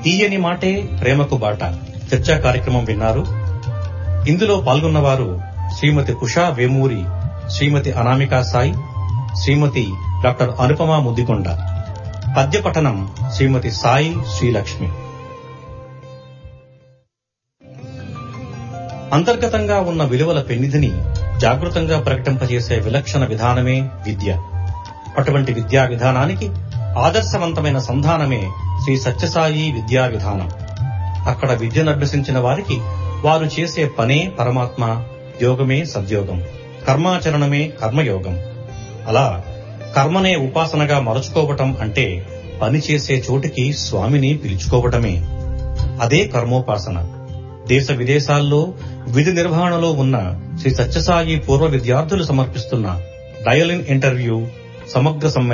తీయని మాటే ప్రేమకు బాట చర్చా కార్యక్రమం విన్నారు. ఇందులో పాల్గొన్నవారు శ్రీమతి ఉషా వేమూరి, శ్రీమతి అనామికా సాయి, శ్రీమతి డాక్టర్ అనుపమ ముద్దికొండ. పద్య పఠనం శ్రీమతి సాయి శ్రీలక్ష్మి. అంతర్గతంగా ఉన్న విలువల పెన్నిధిని జాగృతంగా ప్రకటింపజేసే విలక్షణ విధానమే విద్య. అటువంటి విద్యా విధానానికి ఆదర్శవంతమైన సంధానమే శ్రీ సత్యసాయి విద్యా విధానం. అక్కడ విద్యనభ్యసించిన వారికి వారు చేసే పనే పరమాత్మ, యోగమే సద్యోగం, కర్మాచరణమే కర్మయోగం. అలా కర్మనే ఉపాసనగా మరచుకోవటం అంటే పనిచేసే చోటికి స్వామిని పిలుచుకోవటమే. అదే కర్మోపాసన. దేశ విదేశాల్లో విధి నిర్వహణలో ఉన్న శ్రీ సత్యసాయి పూర్వ విద్యార్థులు సమర్పిస్తున్న డయల్ ఇన్ ఇంటర్వ్యూ సమగ్ర